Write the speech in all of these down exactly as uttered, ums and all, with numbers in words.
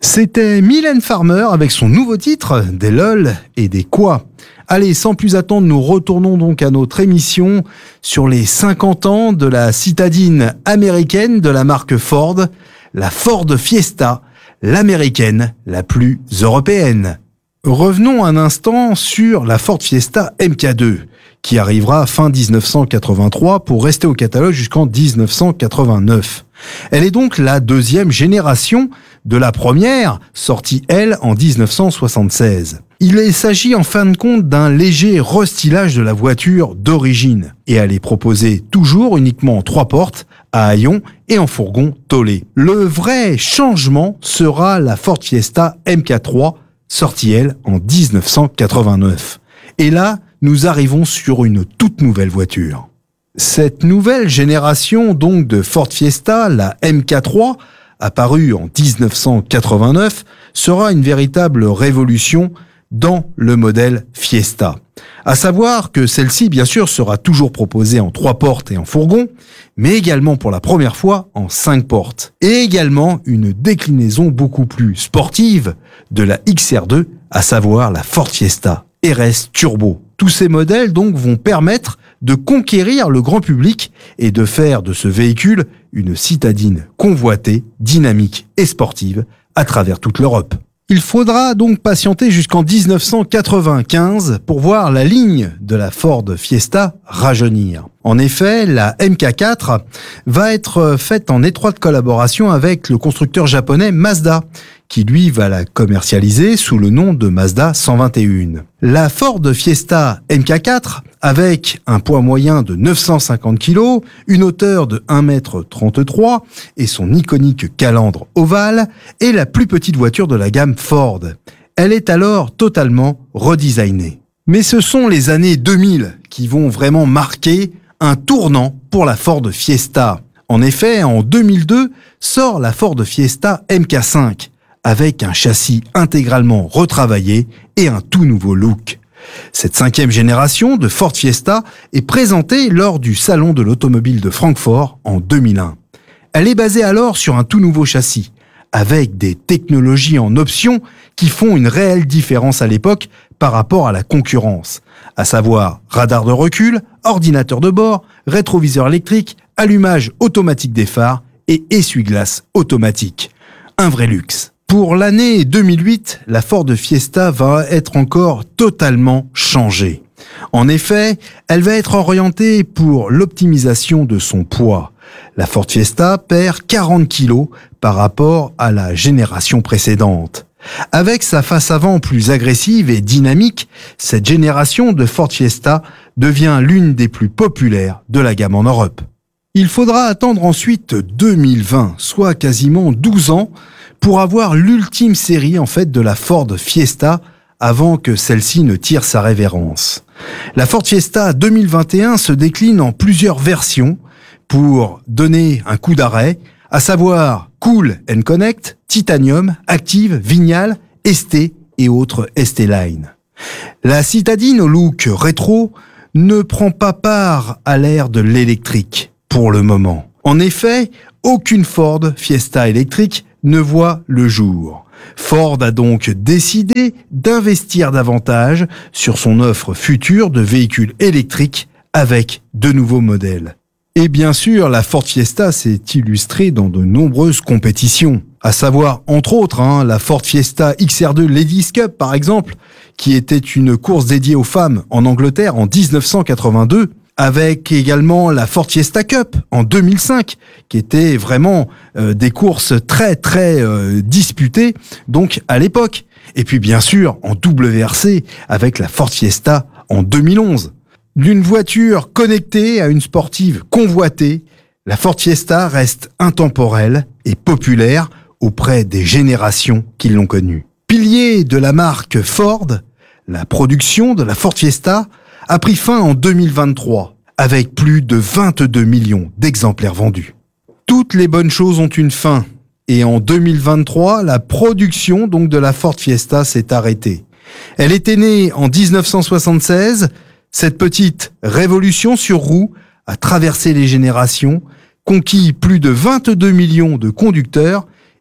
C'était Mylène Farmer avec son nouveau titre, des lol et des quoi. Allez, sans plus attendre, nous retournons donc à notre émission sur les cinquante ans de la citadine américaine de la marque Ford, la Ford Fiesta, l'américaine la plus européenne. Revenons un instant sur la Ford Fiesta M K deux, qui arrivera fin dix-neuf cent quatre-vingt-trois pour rester au catalogue jusqu'en dix-neuf cent quatre-vingt-neuf. Elle est donc la deuxième génération de la première, sortie elle en dix-neuf cent soixante-seize. Il s'agit en fin de compte d'un léger restylage de la voiture d'origine, et elle est proposée toujours uniquement en trois portes, à haillons et en fourgon tôlé. Le vrai changement sera la Ford Fiesta M K trois, sortie elle en dix-neuf cent quatre-vingt-neuf. Et là, nous arrivons sur une toute nouvelle voiture. Cette nouvelle génération donc de Ford Fiesta, la M K trois, apparue en dix-neuf cent quatre-vingt-neuf, sera une véritable révolution dans le modèle Fiesta. À savoir que celle-ci, bien sûr, sera toujours proposée en trois portes et en fourgon, mais également pour la première fois en cinq portes. Et également une déclinaison beaucoup plus sportive de la X R deux, à savoir la Ford Fiesta R S Turbo. Tous ces modèles donc vont permettre de conquérir le grand public et de faire de ce véhicule une citadine convoitée, dynamique et sportive à travers toute l'Europe. Il faudra donc patienter jusqu'en dix-neuf cent quatre-vingt-quinze pour voir la ligne de la Ford Fiesta rajeunir. En effet, la M K quatre va être faite en étroite collaboration avec le constructeur japonais Mazda, qui lui va la commercialiser sous le nom de Mazda cent vingt et un. La Ford Fiesta M K quatre, avec un poids moyen de neuf cent cinquante kilos, une hauteur de un mètre trente-trois et son iconique calandre ovale, est la plus petite voiture de la gamme Ford. Elle est alors totalement redesignée. Mais ce sont les années deux mille qui vont vraiment marquer un tournant pour la Ford Fiesta. En effet, en deux mille deux, sort la Ford Fiesta M K cinq, avec un châssis intégralement retravaillé et un tout nouveau look. Cette cinquième génération de Ford Fiesta est présentée lors du Salon de l'Automobile de Francfort en deux mille un. Elle est basée alors sur un tout nouveau châssis, avec des technologies en option qui font une réelle différence à l'époque par rapport à la concurrence, à savoir radar de recul, ordinateur de bord, rétroviseur électrique, allumage automatique des phares et essuie-glace automatique. Un vrai luxe. Pour l'année deux mille huit, la Ford Fiesta va être encore totalement changée. En effet, elle va être orientée pour l'optimisation de son poids. La Ford Fiesta perd quarante kilos par rapport à la génération précédente. Avec sa face avant plus agressive et dynamique, cette génération de Ford Fiesta devient l'une des plus populaires de la gamme en Europe. Il faudra attendre ensuite deux mille vingt, soit quasiment douze ans, pour avoir l'ultime série en fait de la Ford Fiesta avant que celle-ci ne tire sa révérence. La Ford Fiesta deux mille vingt et un se décline en plusieurs versions pour donner un coup d'arrêt, à savoir Cool and Connect, Titanium, Active, Vignale, S T et autres S T Line. La citadine au look rétro ne prend pas part à l'ère de l'électrique pour le moment. En effet, aucune Ford Fiesta électrique ne voit le jour. Ford a donc décidé d'investir davantage sur son offre future de véhicules électriques avec de nouveaux modèles. Et bien sûr, la Ford Fiesta s'est illustrée dans de nombreuses compétitions, à savoir entre autres hein, la Ford Fiesta X R deux Ladies Cup par exemple, qui était une course dédiée aux femmes en Angleterre en dix-neuf cent quatre-vingt-deux, avec également la Ford Fiesta Cup en deux mille cinq, qui était vraiment euh, des courses très très euh, disputées donc à l'époque. Et puis bien sûr en W R C avec la Ford Fiesta en deux mille onze. D'une voiture connectée à une sportive convoitée, la Ford Fiesta reste intemporelle et populaire auprès des générations qui l'ont connue. Pilier de la marque Ford, la production de la Ford Fiesta a pris fin en deux mille vingt-trois, avec plus de vingt-deux millions d'exemplaires vendus. Toutes les bonnes choses ont une fin, et en deux mille vingt-trois, la production donc de la Ford Fiesta s'est arrêtée. Elle était née en dix-neuf cent soixante-seize, cette petite révolution sur roue a traversé les générations, conquis plus de vingt-deux millions de conducteurs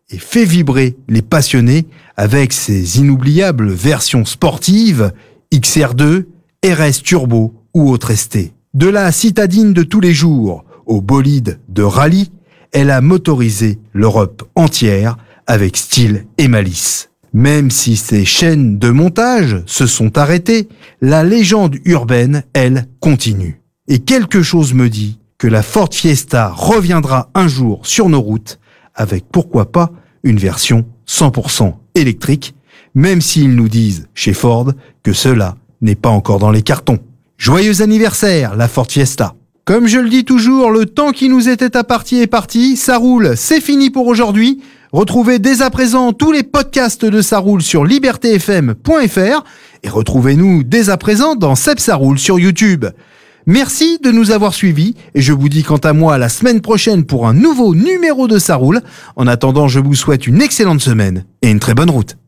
et fait vibrer les passionnés avec ses inoubliables versions sportives X R deux, R S Turbo ou autre S T. De la citadine de tous les jours au bolide de rallye, elle a motorisé l'Europe entière avec style et malice. Même si ses chaînes de montage se sont arrêtées, la légende urbaine, elle, continue. Et quelque chose me dit que la Ford Fiesta reviendra un jour sur nos routes avec pourquoi pas une version cent pour cent électrique, même s'ils nous disent chez Ford que cela n'est pas encore dans les cartons. Joyeux anniversaire, la Ford Fiesta. Comme je le dis toujours, le temps qui nous était imparti est parti, ça roule, c'est fini pour aujourd'hui. Retrouvez dès à présent tous les podcasts de Ça roule sur liberté f m point f r et retrouvez-nous dès à présent dans Seb Ça roule sur YouTube. Merci de nous avoir suivis et je vous dis quant à moi à la semaine prochaine pour un nouveau numéro de Ça roule. En attendant, je vous souhaite une excellente semaine et une très bonne route.